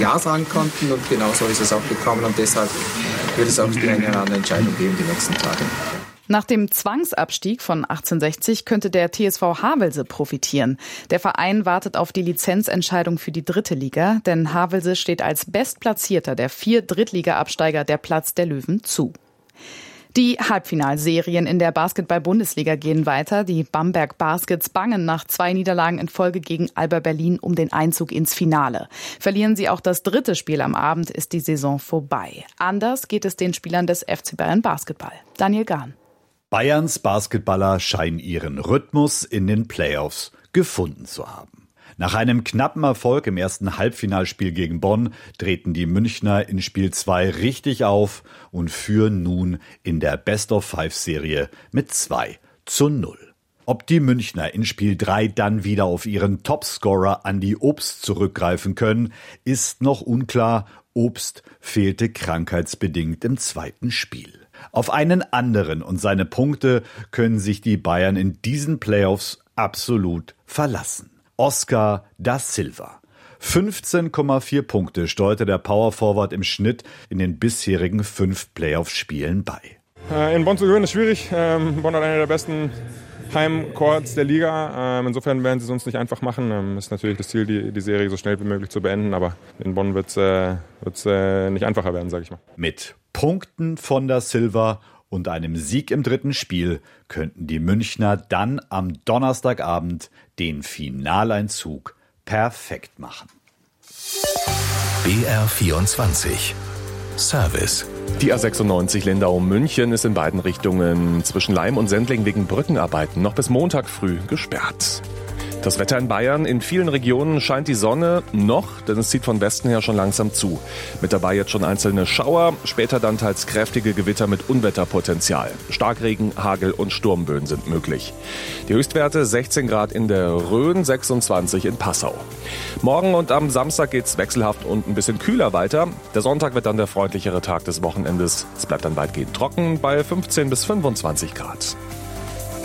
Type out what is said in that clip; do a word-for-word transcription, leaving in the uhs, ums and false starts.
Ja sagen konnten und genau so ist es auch gekommen und deshalb wird es auch die eine oder andere Entscheidung geben die nächsten Tage. Nach dem Zwangsabstieg von achtzehnhundertsechzig könnte der T S V Havelse profitieren. Der Verein wartet auf die Lizenzentscheidung für die dritte Liga, denn Havelse steht als Bestplatzierter der vier Drittliga-Absteiger der Platz der Löwen zu. Die Halbfinalserien in der Basketball-Bundesliga gehen weiter. Die Bamberg Baskets bangen nach zwei Niederlagen in Folge gegen Alba Berlin um den Einzug ins Finale. Verlieren sie auch das dritte Spiel am Abend, ist die Saison vorbei. Anders geht es den Spielern des F C Bayern Basketball. Daniel Gahn. Bayerns Basketballer scheinen ihren Rhythmus in den Playoffs gefunden zu haben. Nach einem knappen Erfolg im ersten Halbfinalspiel gegen Bonn treten die Münchner in Spiel zwei richtig auf und führen nun in der Best-of-Five-Serie mit zwei zu null. Ob die Münchner in Spiel drei dann wieder auf ihren Topscorer Andi Obst zurückgreifen können, ist noch unklar. Obst fehlte krankheitsbedingt im zweiten Spiel. Auf einen anderen und seine Punkte können sich die Bayern in diesen Playoffs absolut verlassen. Oscar da Silva. fünfzehn Komma vier Punkte steuerte der Powerforward im Schnitt in den bisherigen fünf Playoff-Spielen bei. In Bonn zu gewinnen ist schwierig. Bonn hat eine der besten Heimcourts der Liga. Insofern werden sie es uns nicht einfach machen. Es ist natürlich das Ziel, die, die Serie so schnell wie möglich zu beenden. Aber in Bonn wird es äh, nicht einfacher werden, sage ich mal. Mit Punkten von da Silva und einem Sieg im dritten Spiel könnten die Münchner dann am Donnerstagabend den Finaleinzug perfekt machen. B R vierundzwanzig Service. Die A sechsundneunzig Lindau-München ist in beiden Richtungen zwischen Laim und Sendling wegen Brückenarbeiten noch bis Montag früh gesperrt. Das Wetter in Bayern: in vielen Regionen scheint die Sonne noch, denn es zieht von Westen her schon langsam zu. Mit dabei jetzt schon einzelne Schauer, später dann teils kräftige Gewitter mit Unwetterpotenzial. Starkregen, Hagel und Sturmböen sind möglich. Die Höchstwerte sechzehn Grad in der Rhön, sechsundzwanzig in Passau. Morgen und am Samstag geht's wechselhaft und ein bisschen kühler weiter. Der Sonntag wird dann der freundlichere Tag des Wochenendes. Es bleibt dann weitgehend trocken bei fünfzehn bis fünfundzwanzig Grad.